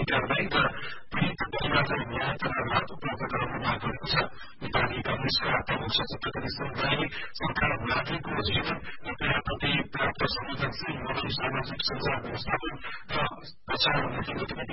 कारबाही र पीडित परिवारलाई न्याय तथा राहत उपलब्ध गराउन माग गरेको छ। नेपाली कांग्रेसका प्रमुख सचेतक कृष्ण राईले सरकारमाथिको जीवन र पीडाप्रति प्राप्त संवेदनशील मदन सामाजिक सञ्जाल व्यवस्थापन र प्रचार नीतिगत